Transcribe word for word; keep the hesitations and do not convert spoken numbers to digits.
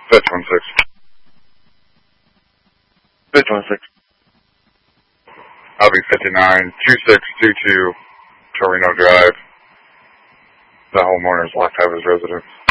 Fitch one six. Fitch one six. I'll be fifty-nine, two six two two, Torino Drive. The homeowner's locked out of his residence.